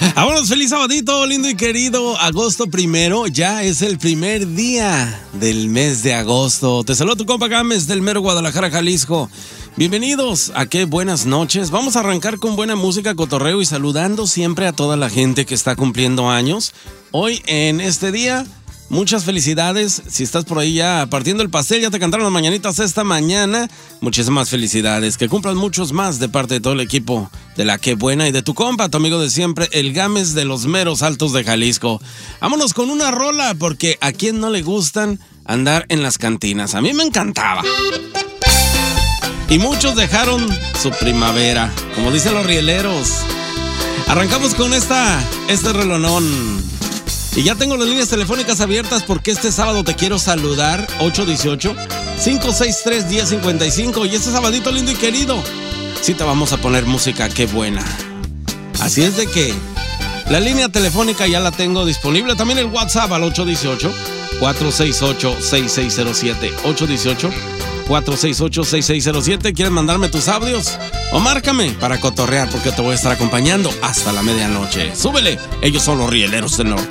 Vámonos, feliz sabadito, lindo y querido. Agosto 1, ya es el primer día del mes de agosto. Te saludo tu compa Gámez del mero Guadalajara, Jalisco. Bienvenidos a Qué Buenas Noches. Vamos a arrancar con buena música, cotorreo y saludando siempre a toda la gente que está cumpliendo años. Hoy, en este día, muchas felicidades. Si estás por ahí ya partiendo el pastel, ya te cantaron las mañanitas esta mañana. Muchísimas felicidades. Que cumplan muchos más de parte de todo el equipo de la Qué Buena y de tu compa, tu amigo de siempre, el Gámez de los meros altos de Jalisco. Vámonos con una rola, porque a quien no le gustan andar en las cantinas. A mí me encantaba. Y muchos dejaron su primavera, como dicen los rieleros. Arrancamos con este relonón. Y ya tengo las líneas telefónicas abiertas porque este sábado te quiero saludar. 818-563-1055. Y este sabadito lindo y querido, sí te vamos a poner música Qué Buena. Así es de que la línea telefónica ya la tengo disponible. También el WhatsApp al 818-468-6607. 818-468-6607. ¿Quieres mandarme tus audios? O márcame para cotorrear, porque te voy a estar acompañando hasta la medianoche. Súbele, ellos son los rieleros del norte.